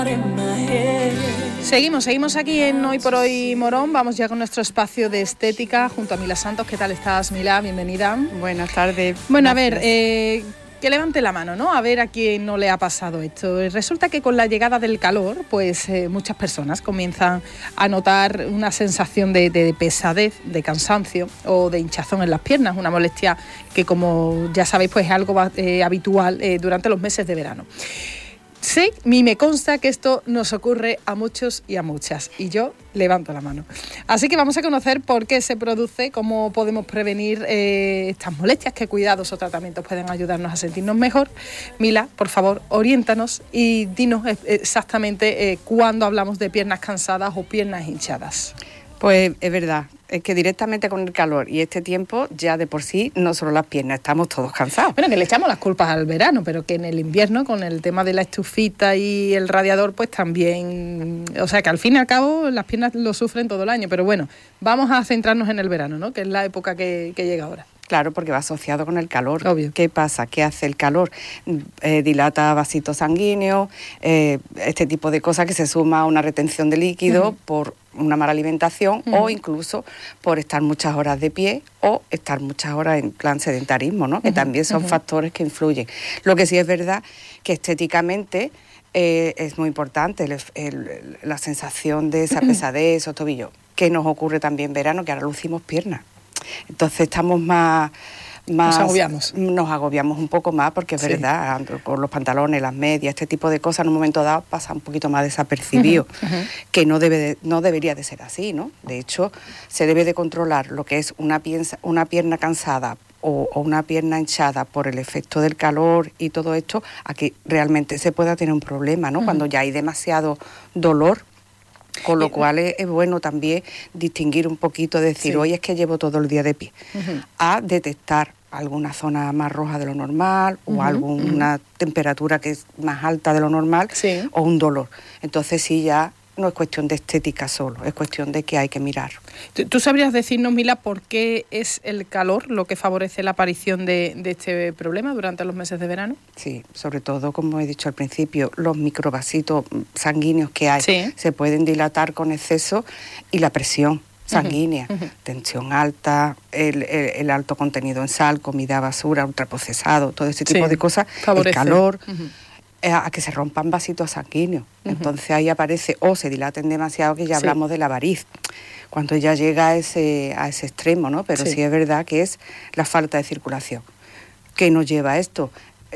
Seguimos aquí en Hoy por Hoy Morón. Vamos ya con nuestro espacio de estética junto a Mila Santos. ¿Qué tal estás, Mila? Bienvenida. Buenas tardes. Bueno, gracias. A ver, que levante la mano, ¿no? A ver a quién no le ha pasado esto. Resulta que con la llegada del calor, pues muchas personas comienzan a notar una sensación de pesadez, de cansancio o de hinchazón en las piernas, una molestia que, como ya sabéis, pues es algo habitual durante los meses de verano. Sé, y me consta que esto nos ocurre a muchos y a muchas, y yo levanto la mano. Así que vamos a conocer por qué se produce, cómo podemos prevenir estas molestias, qué cuidados o tratamientos pueden ayudarnos a sentirnos mejor. Mila, por favor, oriéntanos y dinos exactamente cuándo hablamos de piernas cansadas o piernas hinchadas. Pues es verdad, es que directamente con el calor y este tiempo ya de por sí no solo las piernas, estamos todos cansados. Bueno, que le echamos las culpas al verano, pero que en el invierno con el tema de la estufita y el radiador pues también, o sea que al fin y al cabo las piernas lo sufren todo el año, pero bueno, vamos a centrarnos en el verano, ¿no? Que es la época que llega ahora. Claro, porque va asociado con el calor. Obvio. ¿Qué pasa? ¿Qué hace el calor? Dilata vasitos sanguíneos, este tipo de cosas que se suma a una retención de líquido por una mala alimentación o incluso por estar muchas horas de pie o estar muchas horas en plan sedentarismo, ¿no? Que también son factores que influyen. Lo que sí es verdad que estéticamente es muy importante la sensación de esa pesadez o tobillo, que nos ocurre también en verano, que ahora lucimos piernas. Entonces estamos más nos agobiamos un poco más porque es verdad, con los pantalones, las medias, este tipo de cosas en un momento dado pasa un poquito más desapercibido, que no debería de ser así, ¿no? De hecho, se debe de controlar lo que es una pierna cansada o una pierna hinchada por el efecto del calor y todo esto, a que realmente se pueda tener un problema, ¿no? Cuando ya hay demasiado dolor. Con lo cual es bueno también distinguir un poquito, decir, hoy es que llevo todo el día de pie, a detectar alguna zona más roja de lo normal o alguna temperatura que es más alta de lo normal o un dolor. Entonces sí, ya no es cuestión de estética solo, es cuestión de que hay que mirar. ¿Tú sabrías decirnos, Mila, por qué es el calor lo que favorece la aparición de este problema durante los meses de verano? Sí, sobre todo, como he dicho al principio, los microvasitos sanguíneos que hay se pueden dilatar con exceso y la presión sanguínea, tensión alta, el alto contenido en sal, comida basura, ultraprocesado, todo ese tipo de cosas, favorece. El calor, a que se rompan vasitos sanguíneos. Entonces ahí aparece, o se dilaten demasiado, que ya hablamos de la variz, cuando ya llega a ese extremo, ¿no? Pero sí es verdad que es la falta de circulación. ¿Qué nos lleva a esto?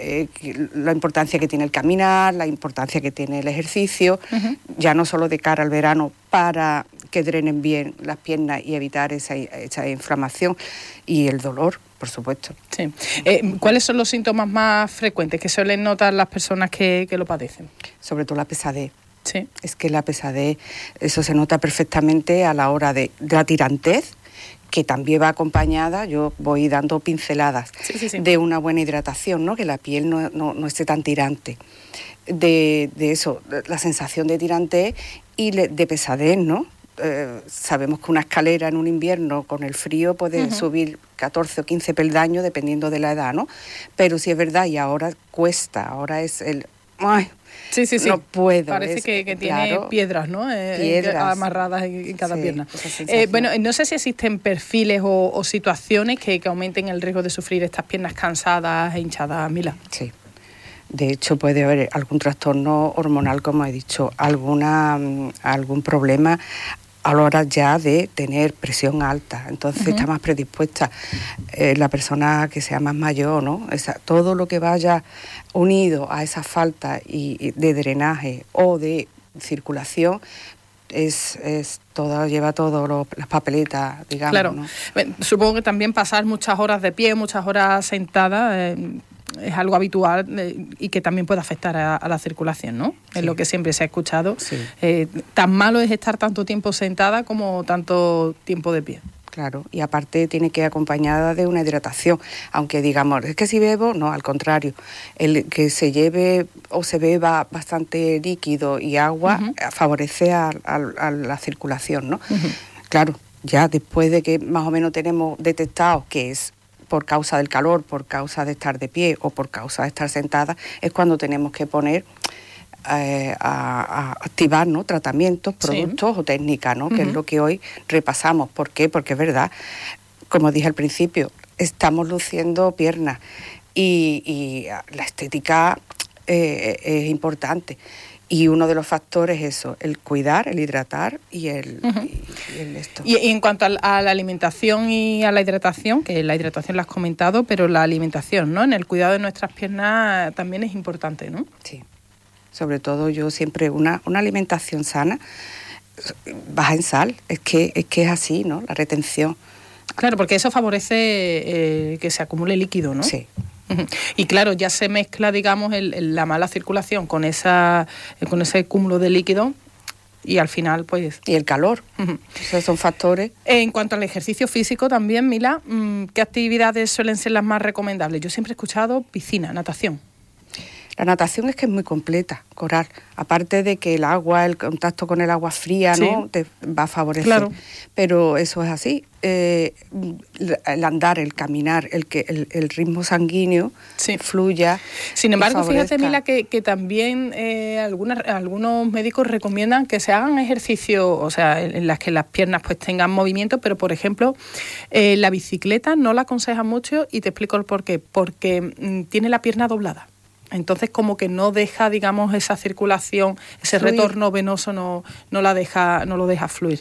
La importancia que tiene el caminar, la importancia que tiene el ejercicio, ya no solo de cara al verano para que drenen bien las piernas y evitar esa inflamación y el dolor, por supuesto. Sí. ¿Cuáles son los síntomas más frecuentes que suelen notar las personas que lo padecen? Sobre todo la pesadez. Sí. Es que la pesadez, eso se nota perfectamente a la hora de la tirantez, que también va acompañada, yo voy dando pinceladas de una buena hidratación, ¿no? Que la piel no esté tan tirante. De eso, la sensación de tirantez y de pesadez, ¿no? Sabemos que una escalera en un invierno con el frío puede subir 14 o 15 peldaños dependiendo de la edad, ¿no? Pero sí es verdad, y ahora cuesta, ahora es el... ¡Ay! No puedo. Parece que tiene piedras, ¿no? Piedras amarradas en cada pierna. Bueno, no sé si existen perfiles o situaciones que aumenten el riesgo de sufrir estas piernas cansadas e hinchadas, Mila. Sí. De hecho, puede haber algún trastorno hormonal, como he dicho, algún problema a la hora ya de tener presión alta, entonces está más predispuesta la persona que sea más mayor, ¿no? Todo lo que vaya unido a esa falta de drenaje o de circulación lleva todo las papeletas, digamos. Claro, ¿no? Supongo que también pasar muchas horas de pie, muchas horas sentada, es algo habitual y que también puede afectar a la circulación, ¿no? Sí. Es lo que siempre se ha escuchado. Sí. Tan malo es estar tanto tiempo sentada como tanto tiempo de pie. Claro, y aparte tiene que ir acompañada de una hidratación, aunque digamos, es que si bebo, no, al contrario, el que se lleve o se beba bastante líquido y agua favorece a la circulación, ¿no? Claro, ya después de que más o menos tenemos detectado que es por causa del calor, por causa de estar de pie o por causa de estar sentada, es cuando tenemos que poner a activar, ¿no?, tratamientos, productos o técnicas, ¿no?, que es lo que hoy repasamos. ¿Por qué? Porque es verdad, como dije al principio, estamos luciendo piernas y la estética es importante. Y uno de los factores es eso, el cuidar, el hidratar y el esto. Y en cuanto a la alimentación y a la hidratación, que la hidratación la has comentado, pero la alimentación, ¿no?, en el cuidado de nuestras piernas también es importante, ¿no? Sí, sobre todo yo siempre una alimentación sana, baja en sal, es que es así, ¿no?, la retención. Claro, porque eso favorece que se acumule líquido, ¿no? Sí. Y claro, ya se mezcla, digamos, la mala circulación con ese cúmulo de líquido y al final, pues... Y el calor, esos son factores. En cuanto al ejercicio físico también, Mila, ¿qué actividades suelen ser las más recomendables? Yo siempre he escuchado piscina, natación. La natación es que es muy completa, Coral. Aparte de que el agua, el contacto con el agua fría, ¿no?, te va a favorecer. Claro. Pero eso es así. El andar, el caminar, el ritmo sanguíneo fluya. Sin embargo, fíjate, Mila, que también algunos médicos recomiendan que se hagan ejercicios, o sea, en las que las piernas pues tengan movimiento, pero por ejemplo, la bicicleta no la aconsejan mucho y te explico el por qué. Porque tiene la pierna doblada. Entonces como que no deja, digamos, esa circulación, ese retorno venoso no lo deja fluir.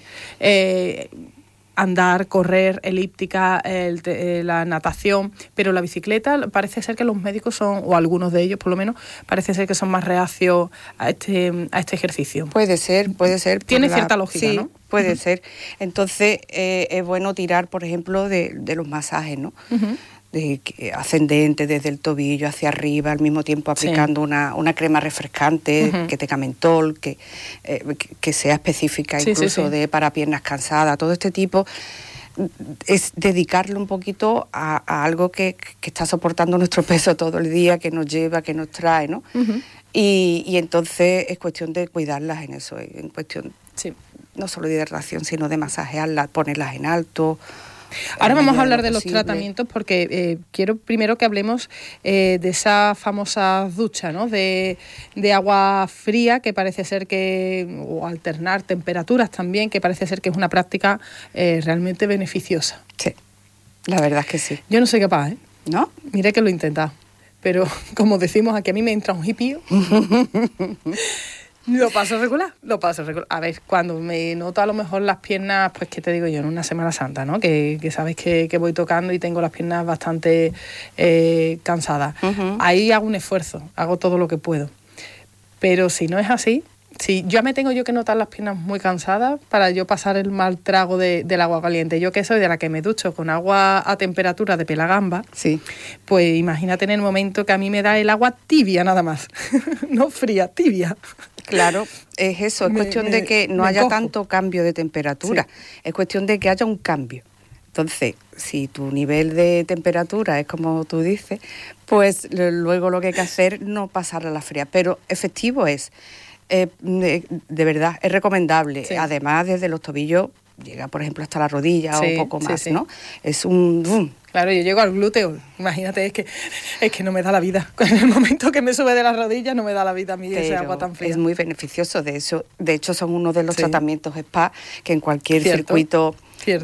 Andar, correr, elíptica, la natación, pero la bicicleta parece ser que los médicos son, o algunos de ellos por lo menos, parece ser que son más reacios a este ejercicio. Puede ser. Tiene cierta lógica, sí, ¿no? Puede ser. Entonces es bueno tirar, por ejemplo, de los masajes, ¿no? Ascendente desde el tobillo hacia arriba, al mismo tiempo aplicando una crema refrescante que tenga mentol, que sea específica incluso para piernas cansadas, todo este tipo. Es dedicarle un poquito a algo que está soportando nuestro peso todo el día, que nos lleva, que nos trae, ¿no? Y entonces es cuestión de cuidarlas en eso, en cuestión no solo de hidratación, sino de masajearlas, ponerlas en alto. Ahora vamos a hablar de los tratamientos porque quiero primero que hablemos de esa famosa ducha, ¿no?, de agua fría, que parece ser o alternar temperaturas también, que parece ser que es una práctica realmente beneficiosa. Sí, la verdad es que sí. Yo no soy capaz, ¿eh? ¿No? Mira que lo he intentado, pero como decimos aquí, a mí me entra un hipio. Lo paso regular. A ver, cuando me noto a lo mejor las piernas, pues qué te digo yo, en una Semana Santa, ¿no? Que sabes que voy tocando y tengo las piernas bastante cansadas. Ahí hago un esfuerzo, hago todo lo que puedo. Pero si no es así, si ya me tengo yo que notar las piernas muy cansadas para yo pasar el mal trago del agua caliente. Yo que soy de la que me ducho con agua a temperatura de pelagamba, pues imagínate en el momento que a mí me da el agua tibia nada más, no fría, tibia. Claro, es eso, es cuestión de que no haya tanto cambio de temperatura, es cuestión de que haya un cambio. Entonces, si tu nivel de temperatura es como tú dices, pues luego lo que hay que hacer no pasar a la fría, pero efectivo es, de verdad, es recomendable. Además, desde los tobillos llega, por ejemplo, hasta la rodilla o un poco más, ¿no? Es un... Claro, yo llego al glúteo, imagínate, es que no me da la vida. En el momento que me sube de las rodillas no me da la vida a mí ese agua tan fría. Es muy beneficioso, de hecho son uno de los tratamientos spa que en cualquier circuito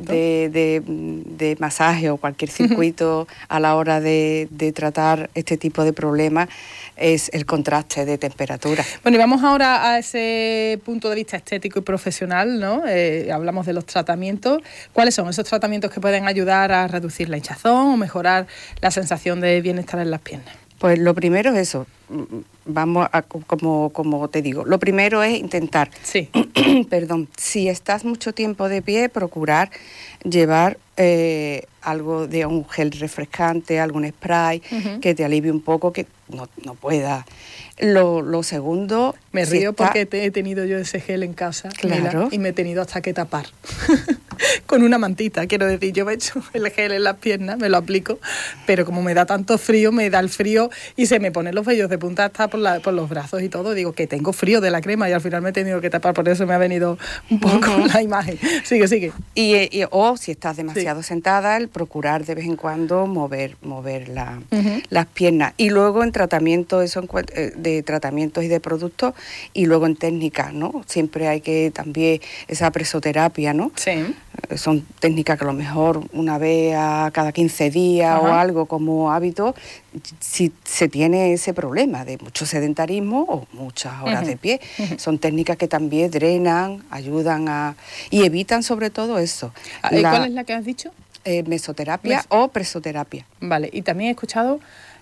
de masaje o cualquier circuito a la hora de tratar este tipo de problemas es el contraste de temperatura. Bueno, y vamos ahora a ese punto de vista estético y profesional, ¿no? Hablamos de los tratamientos. ¿Cuáles son esos tratamientos que pueden ayudar a reducir la hinchazón o mejorar la sensación de bienestar en las piernas? Pues lo primero es eso, vamos a, como te digo, lo primero es intentar, si estás mucho tiempo de pie, procurar llevar algo de un gel refrescante, algún spray que te alivie un poco, que no pueda. Lo segundo... Me río porque he tenido yo ese gel en casa, claro, y me he tenido hasta que tapar. con una mantita, quiero decir, yo me echo el gel en las piernas, me lo aplico, pero como me da tanto frío, me da el frío y se me ponen los vellos de punta hasta por los brazos y todo. Digo que tengo frío de la crema y al final me he tenido que tapar, por eso me ha venido un poco la imagen. Sigue. O si estás demasiado sentada, el procurar de vez en cuando mover las piernas. Y luego en tratamiento, de tratamientos y de productos, y luego en técnicas, ¿no? Siempre hay que también esa presoterapia, ¿no? Sí. Son técnicas que a lo mejor una vez a cada 15 días o algo como hábito, si se tiene ese problema de mucho sedentarismo o muchas horas de pie. Son técnicas que también drenan, ayudan y evitan sobre todo eso. ¿Cuál es la que has dicho? Mesoterapia o presoterapia. Vale, y también he escuchado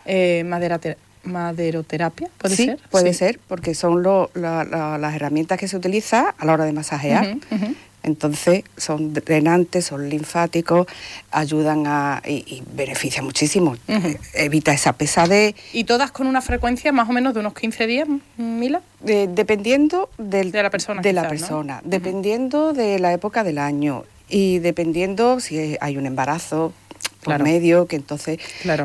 maderoterapia, ¿puede ser? Sí, puede ser, porque son las herramientas que se utilizan a la hora de masajear. Entonces son drenantes, son linfáticos, ayudan y benefician muchísimo. Evita esa pesadez. ¿Y todas con una frecuencia más o menos de unos 15 días, Mila? Dependiendo de la persona, ¿no? Dependiendo de la época del año y dependiendo si hay un embarazo por medio, que entonces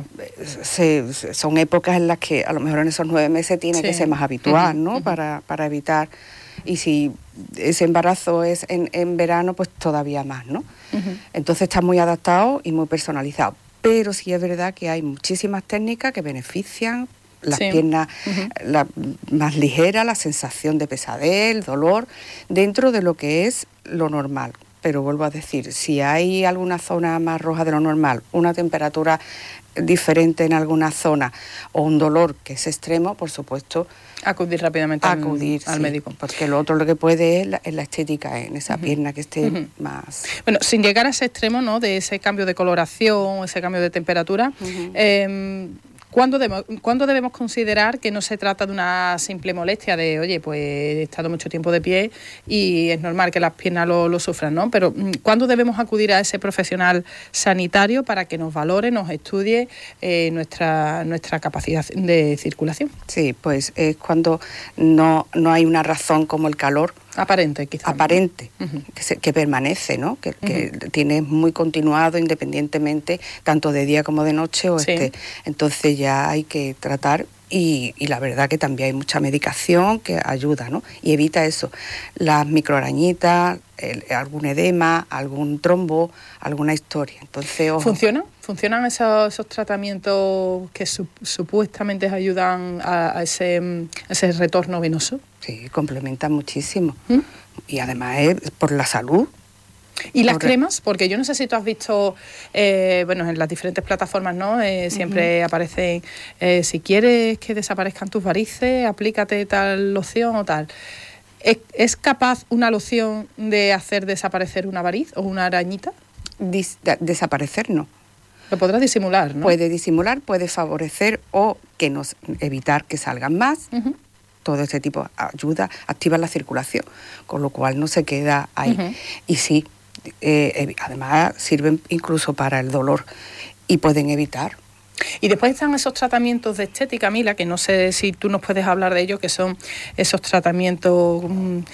son épocas en las que a lo mejor en esos 9 meses tiene que ser más habitual, ¿no? Para evitar. Y si ese embarazo es en verano, pues todavía más, ¿no? Entonces está muy adaptado y muy personalizado. Pero sí es verdad que hay muchísimas técnicas que benefician las piernas más ligeras, la sensación de pesadez, el dolor, dentro de lo que es lo normal. Pero vuelvo a decir, si hay alguna zona más roja de lo normal, una temperatura diferente en alguna zona o un dolor que es extremo, por supuesto, acudir rápidamente al médico. Porque lo otro lo que puede es la estética en esa pierna que esté más... Bueno, sin llegar a ese extremo, ¿no?, de ese cambio de coloración, ese cambio de temperatura, ¿cuándo debemos considerar que no se trata de una simple molestia de, oye, pues he estado mucho tiempo de pie y es normal que las piernas lo sufran, ¿no? Pero ¿cuándo debemos acudir a ese profesional sanitario para que nos valore, nos estudie nuestra capacidad de circulación? Sí, pues es cuando no hay una razón como el calor. Aparente, quizás. Aparente, que permanece, ¿no? Que tiene muy continuado independientemente, tanto de día como de noche o Entonces ya hay que tratar y la verdad que también hay mucha medicación que ayuda, ¿no? Y evita eso, las microarañitas, algún edema, algún trombo, alguna historia. Entonces, ojo. ¿Funcionan esos tratamientos que supuestamente ayudan a ese retorno venoso? Sí, complementan muchísimo. Y además es por la salud. ¿Y las cremas? Porque yo no sé si tú has visto, en las diferentes plataformas, ¿no? Siempre aparecen, si quieres que desaparezcan tus varices, aplícate tal loción o tal. ¿Es capaz una loción de hacer desaparecer una variz o una arañita? Desaparecer no. Lo podrás disimular, ¿no? Puede disimular, puede favorecer o evitar que salgan más. Todo este tipo ayuda, activa la circulación, con lo cual no se queda ahí. Y sí, además sirven incluso para el dolor y pueden evitar. Y después están esos tratamientos de estética, Mila, que no sé si tú nos puedes hablar de ellos, que son esos tratamientos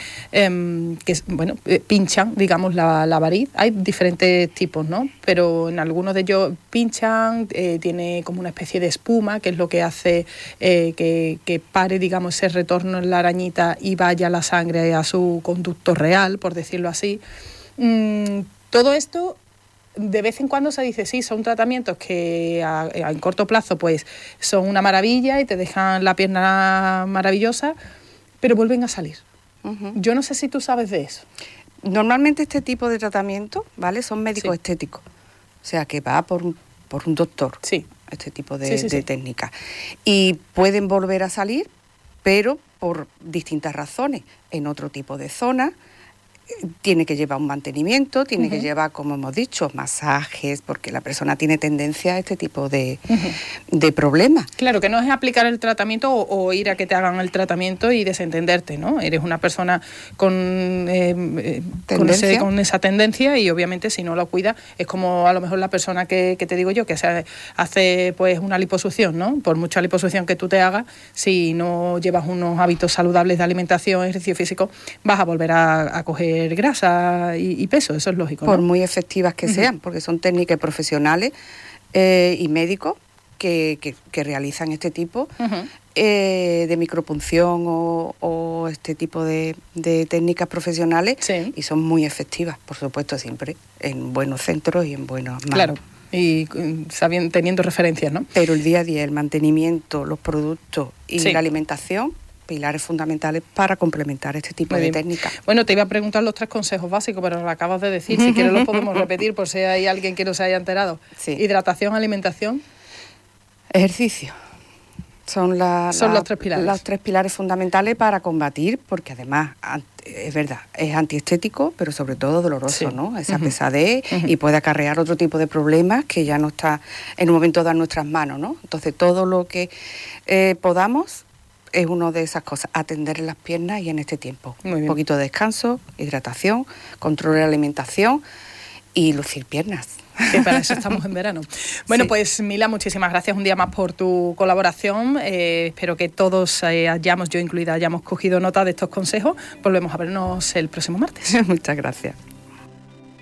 que pinchan, digamos, la variz. Hay diferentes tipos, ¿no? Pero en algunos de ellos pinchan, tiene como una especie de espuma, que es lo que hace que pare, digamos, ese retorno en la arañita y vaya la sangre a su conducto real, por decirlo así. Todo esto, de vez en cuando se dice, sí, son tratamientos que en corto plazo pues son una maravilla y te dejan la pierna maravillosa, pero vuelven a salir. Yo no sé si tú sabes de eso. Normalmente este tipo de tratamiento, ¿vale?, son médicos estéticos. O sea, que va por un doctor. Sí. Este tipo de técnicas. Y pueden volver a salir, pero por distintas razones. En otro tipo de zonas. Tiene que llevar un mantenimiento, tiene que llevar, como hemos dicho, masajes, porque la persona tiene tendencia a este tipo de problemas. Claro, que no es aplicar el tratamiento o ir a que te hagan el tratamiento y desentenderte, ¿no? Eres una persona con esa tendencia y obviamente si no lo cuida es como a lo mejor la persona que te digo yo, que se hace pues una liposucción, ¿no? Por mucha liposucción que tú te hagas, si no llevas unos hábitos saludables de alimentación, ejercicio físico, vas a volver a coger perder grasa y peso, eso es lógico, ¿no? Por muy efectivas que sean, porque son técnicas profesionales y médicos que realizan este tipo de micropunción o este tipo de técnicas profesionales, sí, y son muy efectivas, por supuesto, siempre en buenos centros y en buenas manos. Claro, y teniendo referencias, ¿no? Pero el día a día, el mantenimiento, los productos y Sí. la alimentación, pilares fundamentales para complementar este tipo Muy de bien. técnicas. Bueno, te iba a preguntar los 3 consejos básicos, pero lo acabas de decir. Si quieres los podemos repetir por si hay alguien que no se haya enterado. Sí. Hidratación, alimentación. Ejercicio. Son los 3 pilares. Los 3 pilares fundamentales para combatir, porque además, es verdad, es antiestético, pero sobre todo doloroso, Sí. ¿no? Esa pesadez y puede acarrear otro tipo de problemas que ya no está en un momento dado en nuestras manos, ¿no? Entonces, todo lo que podamos es una de esas cosas, atender en las piernas y en este tiempo. Muy bien. Un poquito de descanso, hidratación, control de la alimentación y lucir piernas. Que para eso estamos en verano. Bueno, Sí. pues Mila, muchísimas gracias un día más por tu colaboración. Espero que todos yo incluida, hayamos cogido nota de estos consejos. Volvemos a vernos el próximo martes. Muchas gracias.